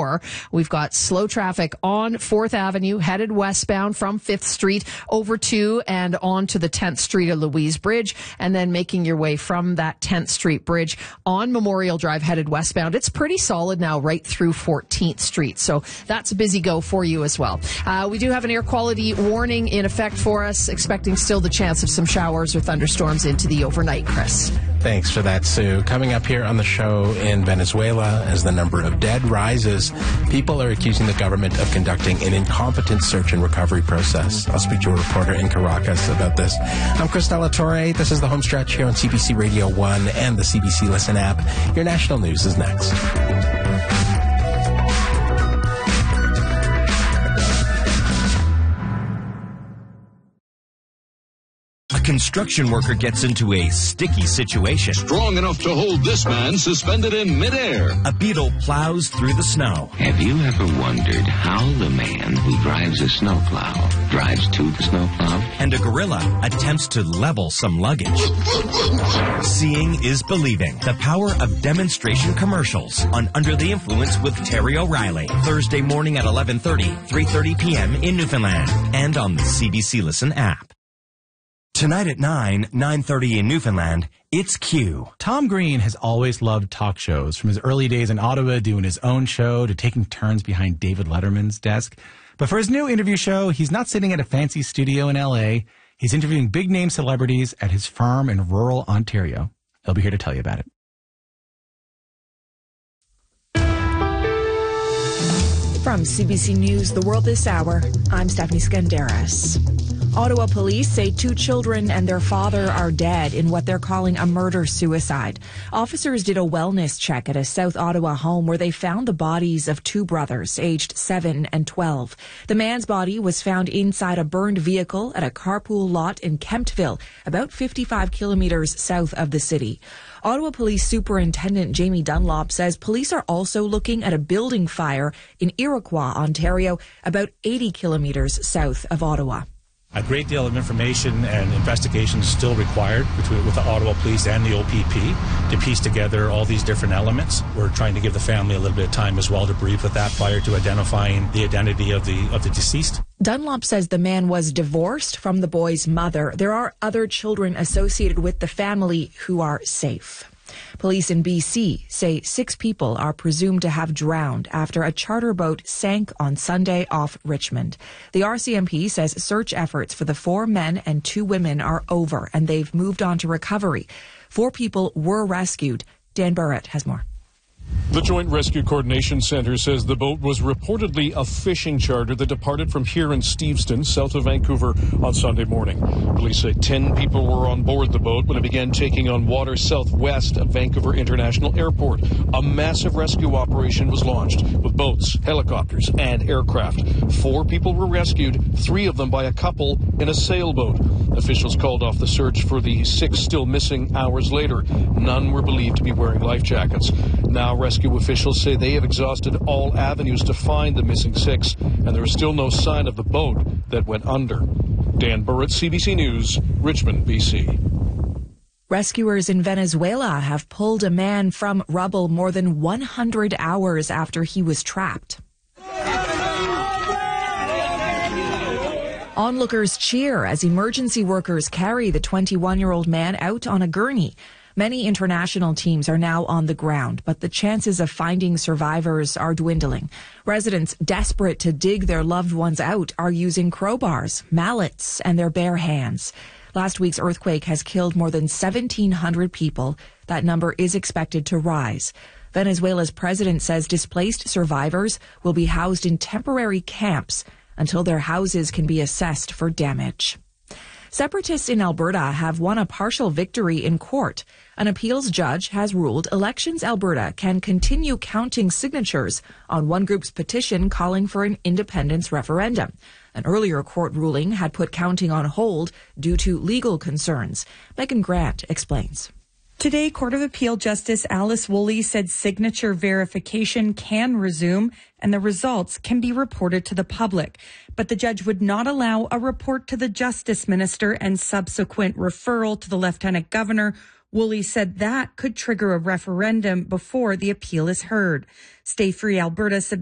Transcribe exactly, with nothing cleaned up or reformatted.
more. We've got slow traffic on fourth Avenue headed westbound from fifth Street over to and on to the tenth Street of Louise Bridge, and then making your way from that tenth Street bridge on Memorial Drive headed westbound. It's pretty solid now right through fourteenth Street. So that's a busy go for you as well. Uh, we do have an air quality warning in effect for us, expecting still the chance of some showers or thunderstorms into the overnight, Chris. Thanks for that, Sue. Coming up here on the show, in Venezuela, as the number of dead rises, people are accusing the government of conducting an incompetent search and recovery process. I'll speak to a reporter in Caracas about this. I'm Chris Della Torre. This is the home stretch here on C B C Radio one and the C B C Listen app. Your national news is next. A construction worker gets into a sticky situation. Strong enough to hold this man suspended in midair. A beetle plows through the snow. Have you ever wondered how the man who drives a snowplow drives to the snowplow? And a gorilla attempts to level some luggage. Seeing is believing. The power of demonstration commercials on Under the Influence with Terry O'Reilly. Thursday morning at eleven thirty, three thirty p.m. in Newfoundland and on the C B C Listen app. Tonight at nine, nine thirty in Newfoundland, it's Q. Tom Green has always loved talk shows, from his early days in Ottawa doing his own show to taking turns behind David Letterman's desk. But for his new interview show, he's not sitting at a fancy studio in L A. He's interviewing big-name celebrities at his farm in rural Ontario. He'll be here to tell you about it. From C B C News, The World This Hour, I'm Stephanie Skandaris. Ottawa police say two children and their father are dead in what they're calling a murder-suicide. Officers did a wellness check at a South Ottawa home where they found the bodies of two brothers, aged seven and twelve. The man's body was found inside a burned vehicle at a carpool lot in Kemptville, about fifty-five kilometers south of the city. Ottawa Police Superintendent Jamie Dunlop says police are also looking at a building fire in Iroquois, Ontario, about eighty kilometers south of Ottawa. A great deal of information and investigation is still required between with the Ottawa Police and the O P P to piece together all these different elements. We're trying to give the family a little bit of time as well to brief with that prior to identifying the identity of the of the deceased. Dunlop says the man was divorced from the boy's mother. There are other children associated with the family who are safe. Police in B C say six people are presumed to have drowned after a charter boat sank on Sunday off Richmond. The R C M P says search efforts for the four men and two women are over and they've moved on to recovery. Four people were rescued. Dan Burrett has more. The Joint Rescue Coordination Center says the boat was reportedly a fishing charter that departed from here in Steveston, south of Vancouver, on Sunday morning. Police say ten people were on board the boat when it began taking on water southwest of Vancouver International Airport. A massive rescue operation was launched with boats, helicopters, and aircraft. Four people were rescued, three of them by a couple in a sailboat. Officials called off the search for the six still missing hours later. None were believed to be wearing life jackets. Now, rescue officials say they have exhausted all avenues to find the missing six, and there is still no sign of the boat that went under. Dan Burrett, C B C News, Richmond, B C. Rescuers in Venezuela have pulled a man from rubble more than one hundred hours after he was trapped. Onlookers cheer as emergency workers carry the twenty-one-year-old man out on a gurney. Many international teams are now on the ground, but the chances of finding survivors are dwindling. Residents desperate to dig their loved ones out are using crowbars, mallets, and their bare hands. Last week's earthquake has killed more than seventeen hundred people. That number is expected to rise. Venezuela's president says displaced survivors will be housed in temporary camps until their houses can be assessed for damage. Separatists in Alberta have won a partial victory in court. An appeals judge has ruled Elections Alberta can continue counting signatures on one group's petition calling for an independence referendum. An earlier court ruling had put counting on hold due to legal concerns. Megan Grant explains. Today, Court of Appeal Justice Alice Woolley said signature verification can resume and the results can be reported to the public. But the judge would not allow a report to the Justice Minister and subsequent referral to the Lieutenant Governor. Woolley said that could trigger a referendum before the appeal is heard. Stay Free Alberta